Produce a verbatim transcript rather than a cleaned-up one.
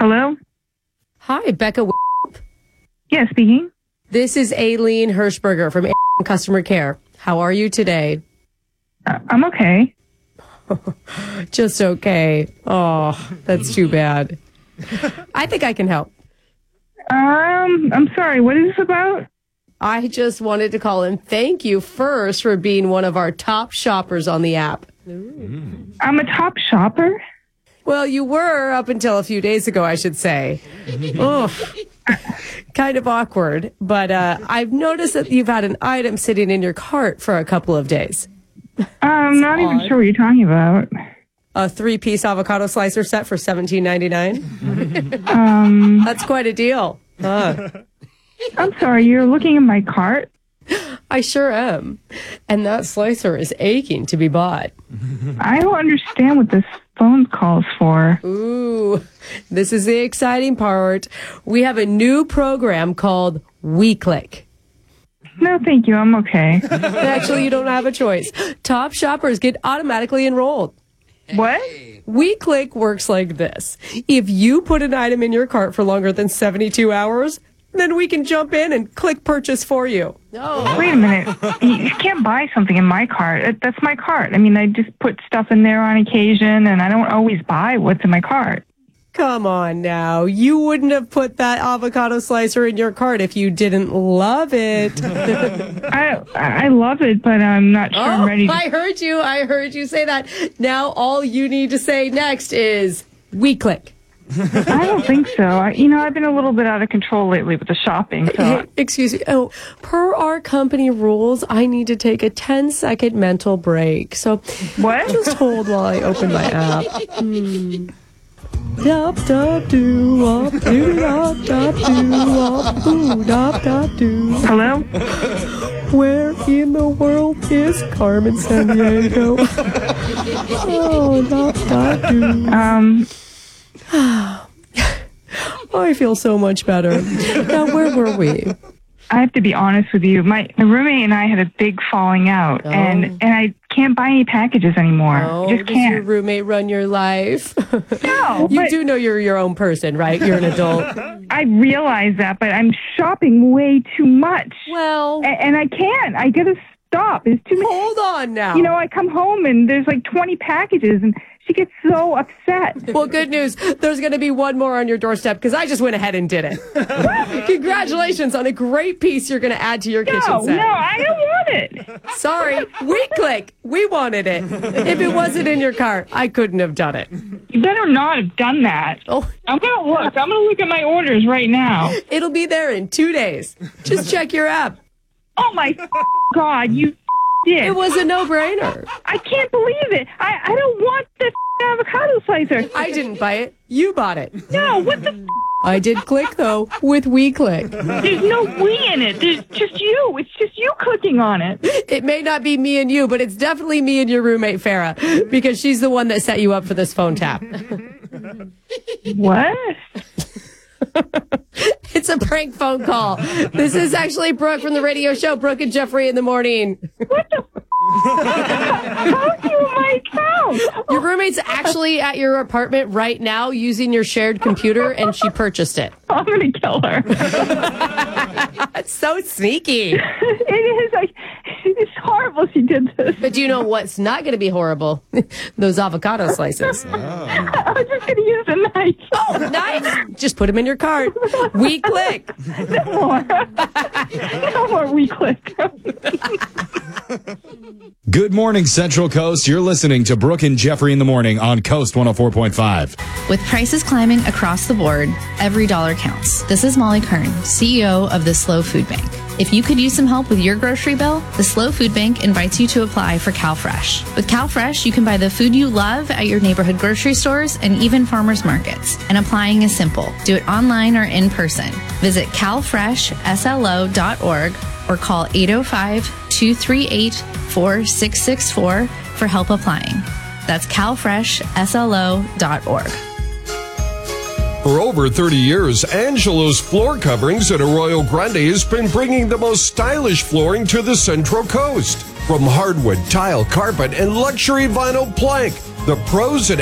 Hello? Hi, Becca. Yeah, speaking. This is Aileen Hirschberger from Customer Care. How are you today? Uh, I'm okay. Just okay. Oh, that's too bad. I think I can help. Um, I'm sorry. What is this about? I just wanted to call and thank you first for being one of our top shoppers on the app. Mm. I'm a top shopper? Well, you were up until a few days ago, I should say. Oh, kind of awkward. But uh, I've noticed that you've had an item sitting in your cart for a couple of days. I'm not odd. even sure what you're talking about. A three-piece avocado slicer set for seventeen ninety-nine. Um, That's quite a deal. Huh. I'm sorry, you're looking in my cart? I sure am. And that slicer is aching to be bought. I don't understand what this phone call's for. Ooh, this is the exciting part. We have a new program called WeClick. No, thank you. I'm okay. Actually, you don't have a choice. Top shoppers get automatically enrolled. What? WeClick works like this. If you put an item in your cart for longer than seventy-two hours, then we can jump in and click purchase for you. Oh. Wait a minute. You can't buy something in my cart. That's my cart. I mean, I just put stuff in there on occasion, and I don't always buy what's in my cart. Come on now. You wouldn't have put that avocado slicer in your cart if you didn't love it. I I love it, but I'm not sure oh, I'm ready to... I heard you. I heard you say that. Now all you need to say next is WeClick. I don't think so. I, you know, I've been a little bit out of control lately with the shopping. So. Excuse me. Oh, per our company rules, I need to take a ten second mental break. So what? Just hold while I open my app. Hmm. Dop dop doo wop doo dop dop doo wop ooh dop dop doo. Hello? Where in the world is Carmen Sandiego? Oh, dop dop doo. Um. I feel so much better. Now, where were we? I have to be honest with you. My, my roommate and I had a big falling out, oh. and and I can't buy any packages anymore. Oh, I just does can't. your roommate run your life? No. You but do know you're your own person, right? You're an adult. I realize that, but I'm shopping way too much. Well. And, and I can't. I gotta stop. It's too much. Hold on now. You know, I come home and there's like twenty packages, and she gets so upset. Well, good news. There's going to be one more on your doorstep because I just went ahead and did it. Congratulations on a great piece you're going to add to your no, kitchen set. No, I don't want it. Sorry. WeClick. We wanted it. If it wasn't in your cart, I couldn't have done it. You better not have done that. Oh. I'm going to look. I'm going to look at my orders right now. It'll be there in two days. Just check your app. Oh, my God. You did. It was a no-brainer. I can't believe it. I, I don't want the avocado slicer. I didn't buy it. You bought it. No, what the I did click, though, with WeClick. There's no we in it. There's just you. It's just you clicking on it. It may not be me and you, but it's definitely me and your roommate, Farah, because she's the one that set you up for this phone tap. What? It's a prank phone call. This is actually Brooke from the radio show Brooke and Jeffrey in the Morning. What the? How do you my account? Your roommate's actually at your apartment right now using your shared computer, and she purchased it. I'm gonna kill her. That's so sneaky. It is. Like, it's horrible she did this. But do you know what's not going to be horrible? Those avocado slices. Oh. I was just gonna use a knife. Oh, nice. Just put them in your cart. WeClick. No more. No more WeClick. Good morning, Central Coast. You're listening to Brooke and Jeffrey in the Morning on Coast one oh four point five. With prices climbing across the board, every dollar counts. This is Molly Kern, C E O of the Slow Food Bank. If you could use some help with your grocery bill, the Slow Food Bank invites you to apply for CalFresh. With CalFresh, you can buy the food you love at your neighborhood grocery stores and even farmers markets. And applying is simple. Do it online or in person. Visit cal fresh s l o dot org or call eight oh five, two three eight, four six six four for help applying. That's cal fresh s l o dot org. For over thirty years, Angelo's Floor Coverings at Arroyo Grande has been bringing the most stylish flooring to the Central Coast. From hardwood, tile, carpet, and luxury vinyl plank, the pros at